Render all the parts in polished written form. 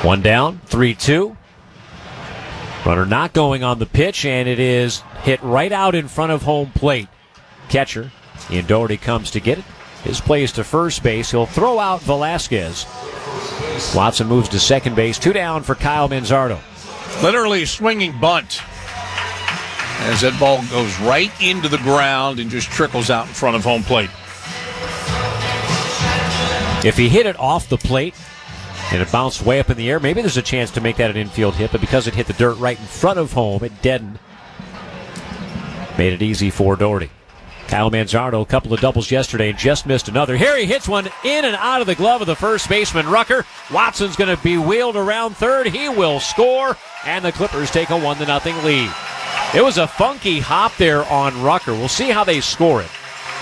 One down, 3-2. Runner not going on the pitch, and it is hit right out in front of home plate. Catcher, Ian Doherty, comes to get it. His play is to first base. He'll throw out Velasquez. Watson moves to second base. 2 down for Kyle Manzardo. Literally a swinging bunt as that ball goes right into the ground and just trickles out in front of home plate. If he hit it off the plate and it bounced way up in the air, maybe there's a chance to make that an infield hit, but because it hit the dirt right in front of home, it deadened. Made it easy for Doherty. Kyle Manzardo, a couple of doubles yesterday, and just missed another. Here he hits one in and out of the glove of the first baseman, Rucker. Watson's going to be wheeled around third. He will score, and the Clippers take a 1-0 lead. It was a funky hop there on Rucker. We'll see how they score it.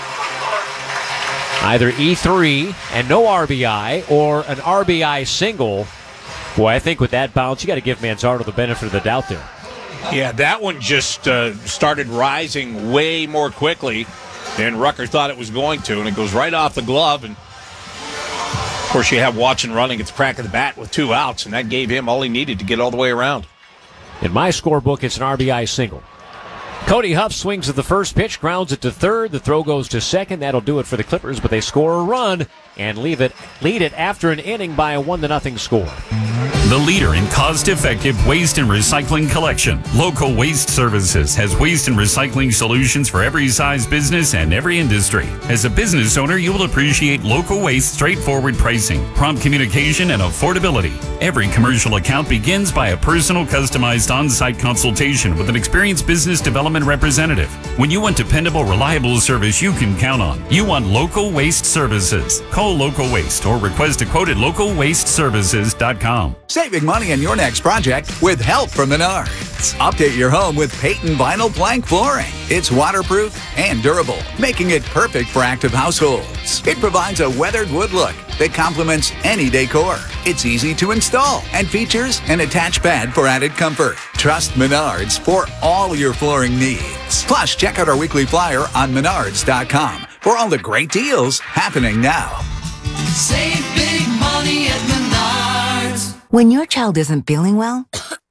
Either E3 and no RBI or an RBI single. Boy, I think with that bounce, you got to give Manzardo the benefit of the doubt there. Yeah, that one just started rising way more quickly than Rucker thought it was going to, and it goes right off the glove. And, of course, you have Watson running at the crack of the bat with 2 outs, and that gave him all he needed to get all the way around. In my scorebook, it's an RBI single. Cody Huff swings at the first pitch, grounds it to third. The throw goes to second. That'll do it for the Clippers, but they score a run and lead it after an inning by a 1-0 score. The leader in cost-effective waste and recycling collection. Local Waste Services has waste and recycling solutions for every size business and every industry. As a business owner, you will appreciate Local Waste straightforward pricing, prompt communication, and affordability. Every commercial account begins by a personal, customized on-site consultation with an experienced business development representative. When you want dependable, reliable service you can count on, you want Local Waste Services. Call Local Waste or request a quote at localwasteservices.com. Saving money on your next project with help from Menards. Update your home with Peyton Vinyl Plank Flooring. It's waterproof and durable, making it perfect for active households. It provides a weathered wood look that complements any decor. It's easy to install and features an attached pad for added comfort. Trust Menards for all your flooring needs. Plus, check out our weekly flyer on Menards.com for all the great deals happening now. Save big money at Menards. When your child isn't feeling well,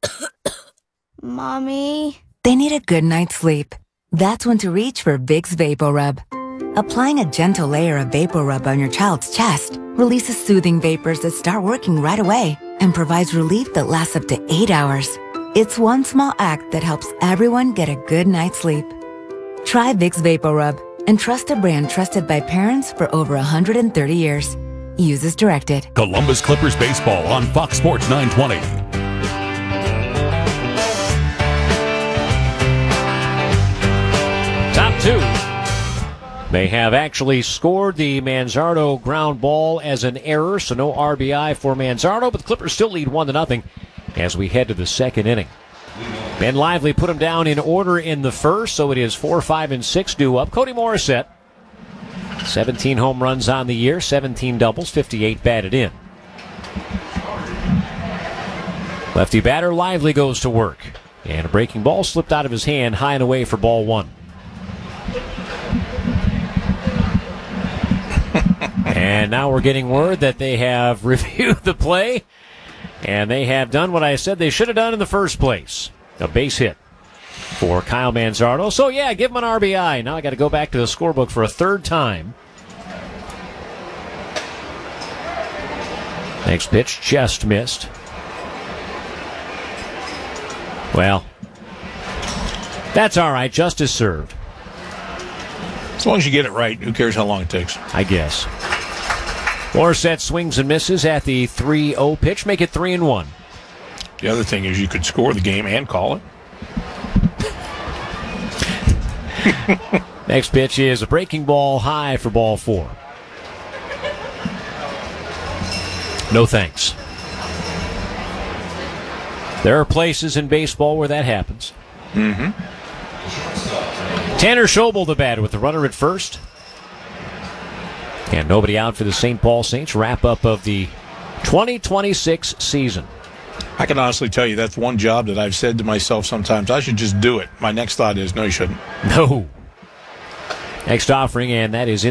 Mommy, they need a good night's sleep. That's when to reach for Vicks VapoRub. Applying a gentle layer of VapoRub on your child's chest releases soothing vapors that start working right away and provides relief that lasts up to 8 hours. It's one small act that helps everyone get a good night's sleep. Try Vicks VapoRub and trust a brand trusted by parents for over 130 years. Use as directed. Columbus Clippers baseball on Fox Sports 920. Top 2. They have actually scored the Manzardo ground ball as an error, so no RBI for Manzardo, but the Clippers still lead 1-0 as we head to the second inning. Ben Lively put him down in order in the first, so it is 4, 5, and 6 due up. Cody Morissette, 17 home runs on the year, 17 doubles, 58 batted in. Lefty batter Lively goes to work, and a breaking ball slipped out of his hand high and away for ball 1. And now we're getting word that they have reviewed the play, and they have done what I said they should have done in the first place. A base hit for Kyle Manzardo. So, yeah, give him an RBI. Now I got to go back to the scorebook for a third time. Next pitch, just missed. Well, that's all right. Justice served. As long as you get it right, who cares how long it takes? I guess. Morissette swings and misses at the 3-0 pitch. Make it 3-1. The other thing is you could score the game and call it. Next pitch is a breaking ball high for ball 4. No thanks. There are places in baseball where that happens. Mm-hmm. Tanner Schobel, the batter, with the runner at first. And nobody out for the St. Paul Saints. Wrap up of the 2026 season. I can honestly tell you that's one job that I've said to myself sometimes, I should just do it. My next thought is, no, you shouldn't. No. Next offering, and that is